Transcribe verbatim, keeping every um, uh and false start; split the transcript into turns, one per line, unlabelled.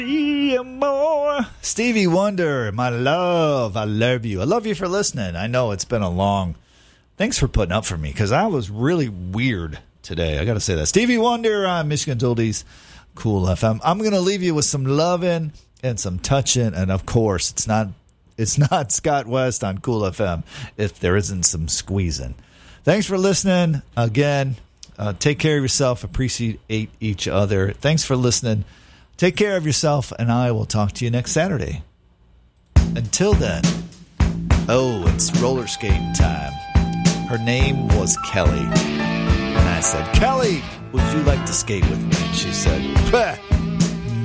more. Stevie Wonder, my love. I love you. I love you for listening. I know it's been a long... Thanks for putting up for me, because I was really weird today. I got to say that. Stevie Wonder on Michigan Oldies, Cool F M. I'm going to leave you with some loving and some touching, and of course, it's not it's not Scott West on Cool F M if there isn't some squeezing. Thanks for listening. Again, uh, take care of yourself. Appreciate each other. Thanks for listening. Take care of yourself, and I will talk to you next Saturday. Until then, oh, it's roller skating time. Her name was Kelly. And I said, Kelly, would you like to skate with me? And she said, bah.